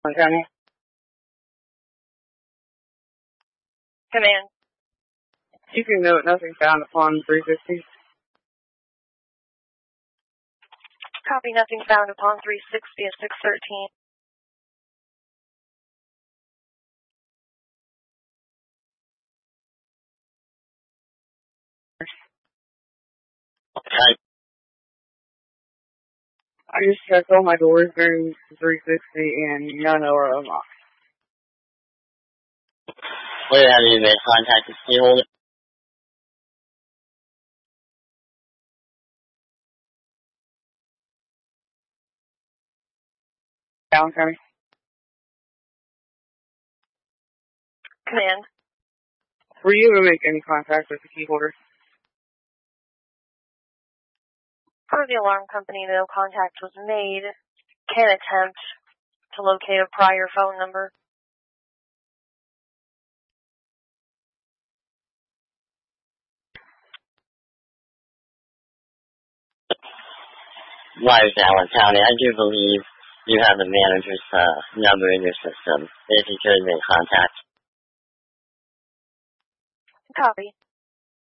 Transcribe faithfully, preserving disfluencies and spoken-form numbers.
County. Command. You can note nothing found upon three sixty. Copy, nothing found upon three sixty at six thirteen. Okay. I just checked all my doors during three sixty and none are unlocked. Wait, have you made contact with key holder? Allen County. Command. Were you able to make any contact with the key holder? Per the alarm company, no contact was made. Can attempt to locate a prior phone number. Wise Allen County, I do believe you have the manager's uh, number in your system. If you could make contact. Copy.